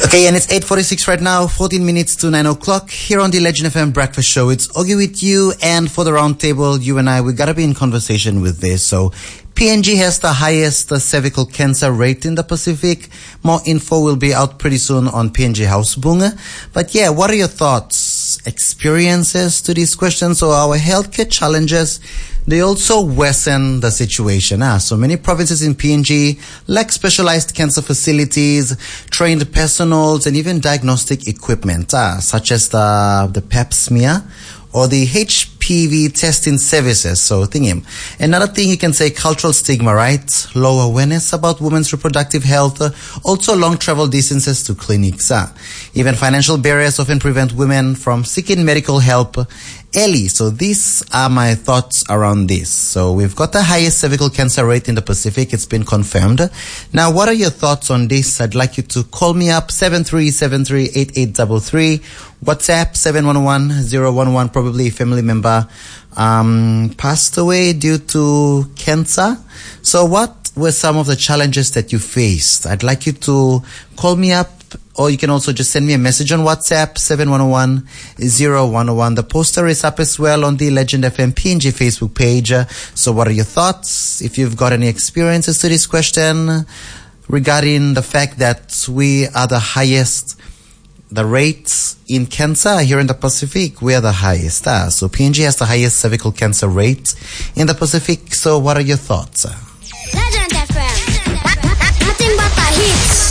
Okay, and it's 8:46 right now, 14 minutes to 9 o'clock here on the Legend FM Breakfast Show. It's Augie with you, and for the round table, you and I, we gotta be in conversation with this. So, PNG has the highest cervical cancer rate in the Pacific. More info will be out pretty soon on PNG House Bunga. But yeah, what are your thoughts, experiences to these questions? So our healthcare challenges, they also worsen the situation. So many provinces in PNG lack specialized cancer facilities, trained personals, and even diagnostic equipment, such as the pap smear or the HPV testing services. So another thing you can say, cultural stigma, right? Low awareness about women's reproductive health, also long travel distances to clinics. Even financial barriers often prevent women from seeking medical help early. So these are my thoughts around this. So we've got the highest cervical cancer rate in the Pacific. It's been confirmed. Now, what are your thoughts on this? I'd like you to call me up, 73738833. WhatsApp, 711-011. Probably a family member passed away due to cancer. So what were some of the challenges that you faced? I'd like you to call me up, or you can also just send me a message on WhatsApp, 711-011. The poster is up as well on the Legend FM PNG Facebook page. So what are your thoughts? If you've got any experiences to this question regarding the fact that we are the highest, the rates in cancer here in the Pacific, we are the highest. So PNG has the highest cervical cancer rate in the Pacific. So what are your thoughts? Legend FM. Nothing but the hits.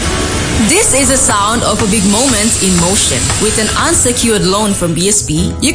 This is a sound of a big moment in motion. With an unsecured loan from BSP, you